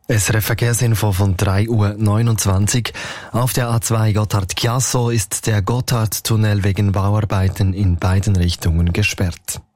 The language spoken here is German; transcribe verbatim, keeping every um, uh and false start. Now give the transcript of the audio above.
S R F-Verkehrsinfo von drei Uhr neunundzwanzig. Auf der A zwei Gotthard-Chiasso ist der Gotthardtunnel wegen Bauarbeiten in beiden Richtungen gesperrt.